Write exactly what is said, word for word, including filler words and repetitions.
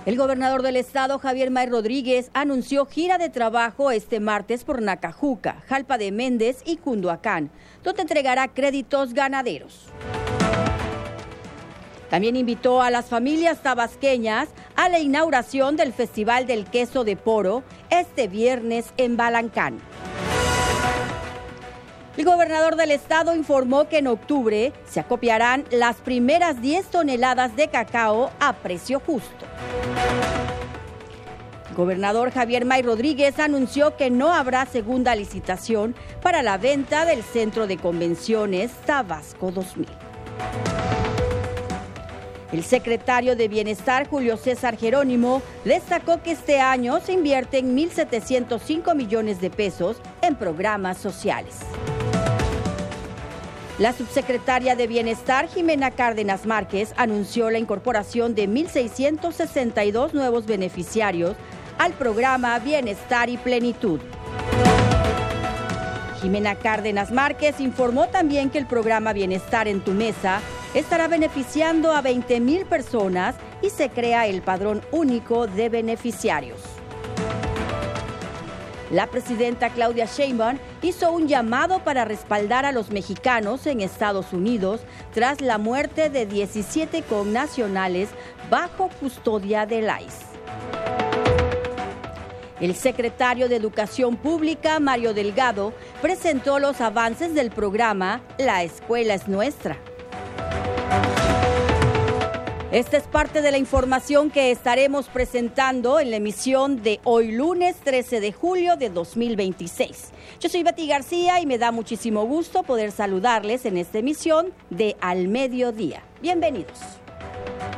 El gobernador del estado, Javier May Rodríguez, anunció gira de trabajo este martes por Nacajuca, Jalpa de Méndez y Cunduacán, donde entregará créditos ganaderos. También invitó a las familias tabasqueñas a la inauguración del Festival del Queso de Poro este viernes en Balancán. El gobernador del estado informó que en octubre se acopiarán las primeras diez toneladas de cacao a precio justo. El gobernador Javier May Rodríguez anunció que no habrá segunda licitación para la venta del Centro de Convenciones Tabasco dos mil. El secretario de Bienestar, Julio César Jerónimo, destacó que este año se invierten mil setecientos cinco millones de pesos en programas sociales. La subsecretaria de Bienestar, Jimena Cárdenas Márquez, anunció la incorporación de mil seiscientos sesenta y dos nuevos beneficiarios al programa Bienestar y Plenitud. Jimena Cárdenas Márquez informó también que el programa Bienestar en tu Mesa estará beneficiando a veinte mil personas y se crea el padrón único de beneficiarios. La presidenta Claudia Sheinbaum hizo un llamado para respaldar a los mexicanos en Estados Unidos tras la muerte de diecisiete connacionales bajo custodia del I C E. El secretario de Educación Pública, Mario Delgado, presentó los avances del programa La Escuela es Nuestra. Esta es parte de la información que estaremos presentando en la emisión de hoy lunes trece de julio de dos mil veintiséis. Yo soy Betty García y me da muchísimo gusto poder saludarles en esta emisión de Al Mediodía. Bienvenidos.